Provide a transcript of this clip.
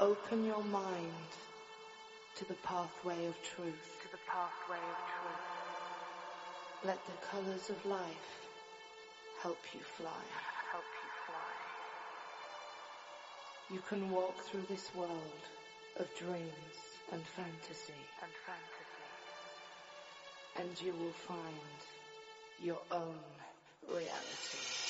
Open your mind to the pathway of truth. To the pathway of truth. Let the colors of life help you fly. Help you fly. You can walk through this world of dreams and fantasy. And fantasy. And you will find your own reality.